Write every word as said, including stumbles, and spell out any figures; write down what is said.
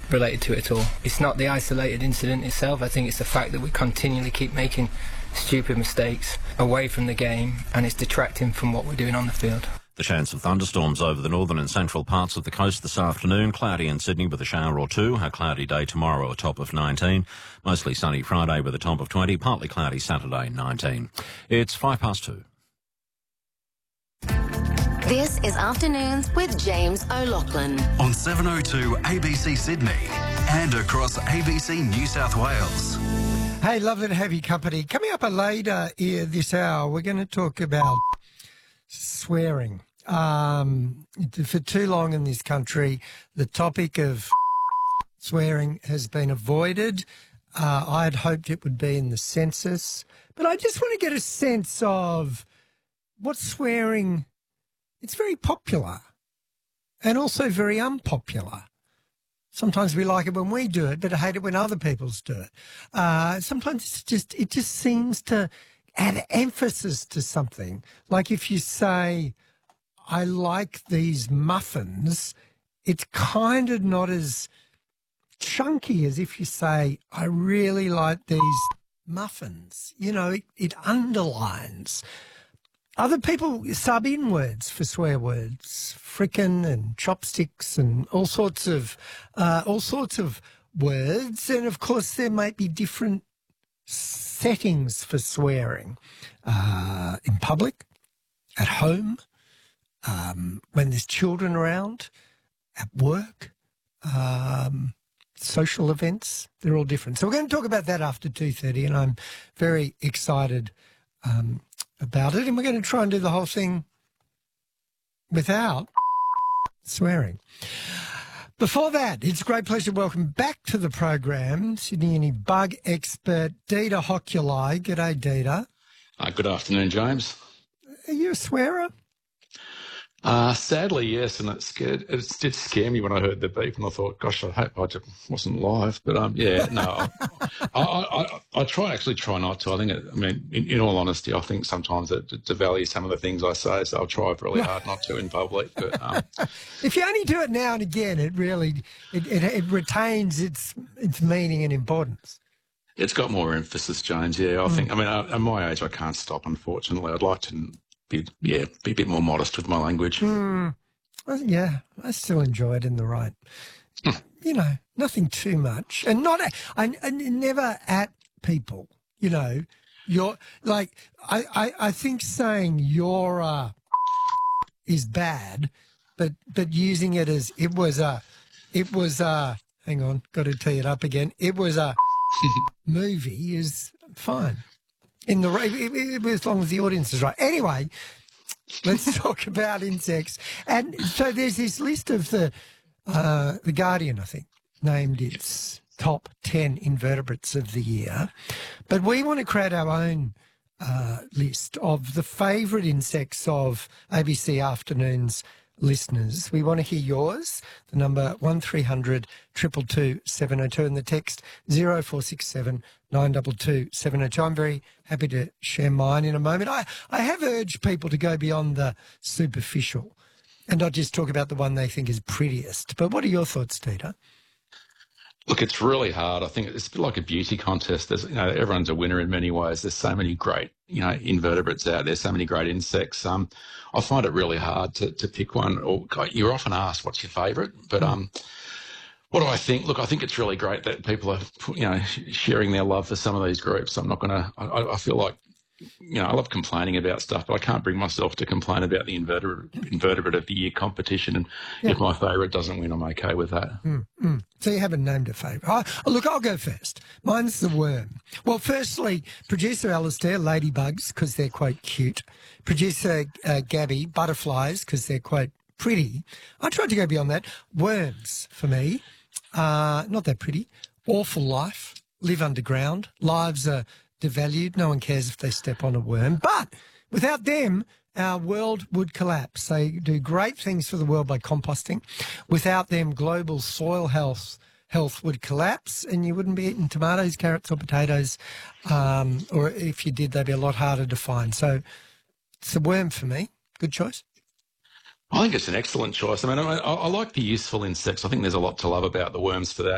related to it at all. It's not the isolated incident itself. I think it's the fact that we continually keep making stupid mistakes away from the game, and it's detracting from what we're doing on the field. The chance of thunderstorms over the northern and central parts of the coast this afternoon. Cloudy in Sydney with a shower or two. A cloudy day tomorrow, a top of nineteen. Mostly sunny Friday with a top of twenty. Partly cloudy Saturday, nineteen. It's five past two. This is Afternoons with James O'Loughlin. On seven oh two A B C Sydney and across A B C New South Wales. Hey, lovely to have you company. Coming up later here this hour, we're going to talk about swearing. Um, for too long in this country, the topic of swearing has been avoided. Uh, I had hoped it would be in the census, but I just want to get a sense of what swearing. It's very popular and also very unpopular. Sometimes we like it when we do it, but I hate it when other people do it. Uh, sometimes it's just it just seems to add emphasis to something. Like if you say, I like these muffins, it's kind of not as chunky as if you say, I really like these muffins. You know, it, it underlines. Other people sub in words for swear words, frickin' and chopsticks and all sorts of uh, all sorts of words. And of course, there might be different settings for swearing uh, in public, at home, um, when there's children around, at work, um, social events. They're all different. So we're going to talk about that after two thirty, and I'm very excited um about it, and we're going to try and do the whole thing without swearing. Before that, it's a great pleasure to welcome back to the program Sydney Uni bug expert Dita Hokulai. G'day, Dita. Uh, good afternoon, James. Are you a swearer? Uh, sadly, yes, and it scared. It did scare me when I heard the beep, and I thought, "Gosh, I hope I just wasn't live." But um, yeah, no, I, I, I, I try actually try not to. I think, it, I mean, in, in all honesty, I think sometimes it devalues some of the things I say, so I'll try really hard not to in public. But um, if you only do it now and again, it really it, it, it retains its its meaning and importance. It's got more emphasis, James. Yeah, I mm. think. I mean, at my age, I can't stop. Unfortunately, I'd like to. Be, yeah, be a bit more modest with my language. Mm, well, yeah, I still enjoy it in the right. You know, nothing too much, and not. I, I never at people. You know, you're like I. I, I think saying you're uh, is bad, but but using it as it was a, it was a. Hang on, got to tee it up again. It was a movie is fine. In the as long as the audience is right. Anyway, let's talk about insects. And so there's this list of the uh, the Guardian, I think, named its top ten invertebrates of the year. But we want to create our own uh, list of the favourite insects of A B C Afternoons listeners. We want to hear yours. The number one three hundred two two two seven oh two and the text zero four six seven nine two two seven oh two. I'm very happy to share mine in a moment. I, I have urged people to go beyond the superficial and not just talk about the one they think is prettiest. But what are your thoughts, Dita? Look, it's really hard. I think it's a bit like a beauty contest. There's, you know, everyone's a winner in many ways. There's so many great, you know, invertebrates out there, so many great insects. Um, I find it really hard to, to pick one. Or you're often asked, what's your favourite? But um, what do I think? Look, I think it's really great that people are, you know, sharing their love for some of these groups. I'm not going to, I, I feel like, you know, I love complaining about stuff, but I can't bring myself to complain about the invertebrate, invertebrate of the year competition. And yeah. If my favourite doesn't win, I'm okay with that. Mm, mm. So you haven't named a favourite. Oh, look, I'll go first. Mine's the worm. Well, firstly, producer Alistair, ladybugs, because they're quite cute. Producer uh, Gabby, butterflies, because they're quite pretty. I tried to go beyond that. Worms, for me, uh, not that pretty. Awful life, live underground. Lives are devalued. No one cares if they step on a worm. But without them, our world would collapse. They do great things for the world by composting. Without them, global soil health health would collapse and you wouldn't be eating tomatoes, carrots or potatoes. Um, or if you did, they'd be a lot harder to find. So it's a worm for me. Good choice. I think it's an excellent choice. I mean, I, I like the useful insects. I think there's a lot to love about the worms for that.